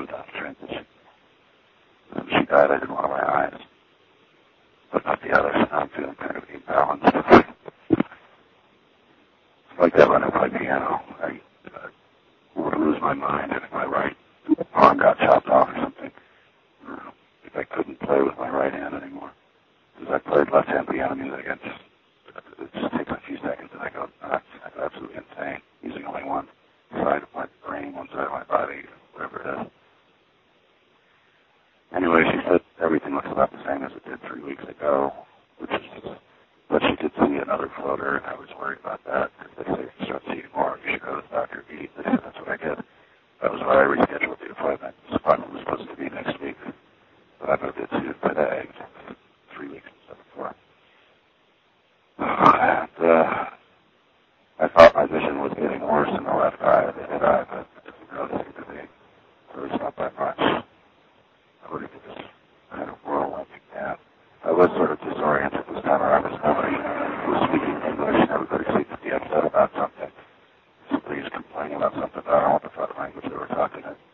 moved on to transition. When she died, I did one of my eyes, but not the other, so now I'm feeling kind of imbalanced. It's like that when I play piano. I would lose my mind, and if my right arm got chopped off or something, if I couldn't play with my right hand anymore. Because I played left-hand piano music, it just takes a few seconds, and I go nuts. I go absolutely insane, using only one side of my brain, one side of my body, whatever it is. Anyway, she said everything looks about the same as it did 3 weeks ago, but she did see another floater, and I was worried about that, because they say if you start seeing more, you should go to the doctor immediately. So that's what I did. That was why I rescheduled the appointment. This appointment was supposed to be next week, but I moved it to today, 3 weeks instead of 4. And I thought my vision was getting worse in the left eye than the right eye, but it didn't really seem to be. At least not that much. I would have just kind of whirlwind again. I was sort of disoriented this time around because nobody was speaking English and everybody seemed to be upset about something. Somebody was complaining about something, but I don't know what the fuck language they were talking in.